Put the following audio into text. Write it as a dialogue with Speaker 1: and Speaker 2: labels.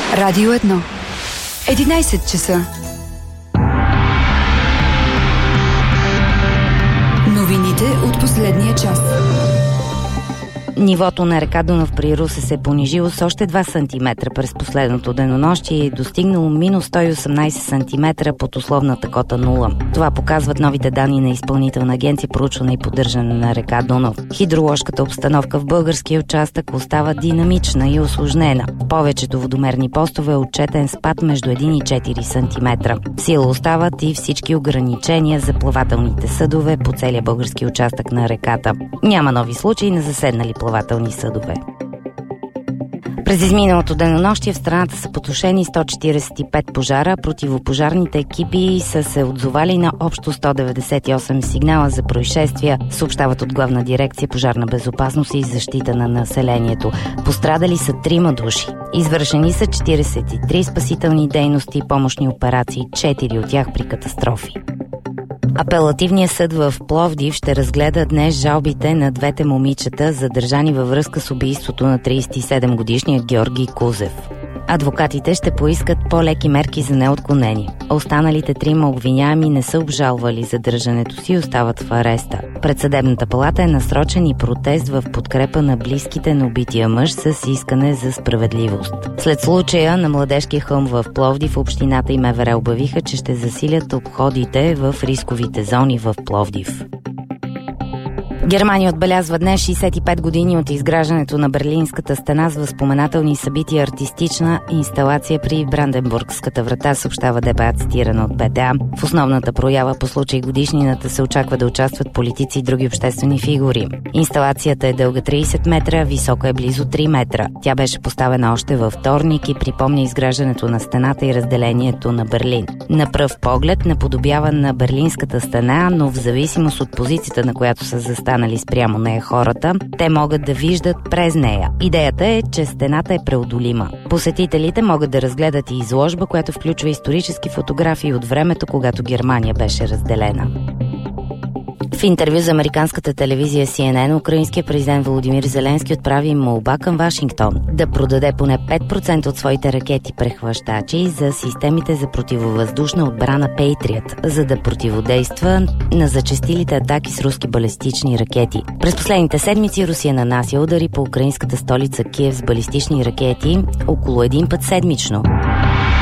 Speaker 1: Радио 1. 11 часа. Новините от последния час.
Speaker 2: Нивото на река Дунав при Русе се е понижило с още 2 см през последното денонощие и е достигнало минус 118 см под условната кота 0. Това показват новите данни на Изпълнителна агенция проучване и поддържане на река Дунав. Хидроложката обстановка в българския участък остава динамична и усложнена. В повечето водомерни постове е отчетен спад между 1 и 4 см. В сила остават и всички ограничения за плавателните съдове по целия български участък на реката. Няма нови случаи на заседнали плавателни съдове. През изминалото денонощие в страната са потушени 145 пожара, противопожарните екипи са се отзовали на общо 198 сигнала за происшествия, съобщават от Главна дирекция пожарна безопасност и защита на населението. Пострадали са 3 души. Извършени са 43 спасителни дейности и помощни операции, 4 от тях при катастрофи. Апелативният съд в Пловдив ще разгледа днес жалбите на двете момичета, задържани във връзка с убийството на 37-годишния Георги Кузев. Адвокатите ще поискат по-леки мерки за неотклонение. Останалите 3 обвиняеми не са обжалвали задържането си и остават в ареста. Пред съдебната палата е насрочен и протест в подкрепа на близките на убития мъж с искане за справедливост. След случая на Младежкия хълм в Пловдив, общината и МВР обявиха, че ще засилят обходите в рисковите зони в Пловдив. Германия отбелязва днес 65 години от изграждането на Берлинската стена с възпоменателни събития, артистична инсталация при Бранденбургската врата, съобщава ДБА, цитирана от БТА. В основната проява по случай годишнината се очаква да участват политици и други обществени фигури. Инсталацията е дълга 30 метра, висока е близо 3 метра. Тя беше поставена още във вторник и припомня изграждането на стената и разделението на Берлин. На пръв поглед наподобява на Берлинската стена, но в зависимост от позицията, на която са застанали спрямо нея хората, те могат да виждат през нея. Идеята е, че стената е преодолима. Посетителите могат да разгледат и изложба, която включва исторически фотографии от времето, когато Германия беше разделена. В интервю за американската телевизия CNN, украинският президент Володимир Зеленски отправи молба към Вашингтон да продаде поне 5% от своите ракети-прехващачи за системите за противовъздушна отбрана Patriot, за да противодейства на зачестилите атаки с руски балистични ракети. През последните седмици Русия нанася удари по украинската столица Киев с балистични ракети около 1 път седмично.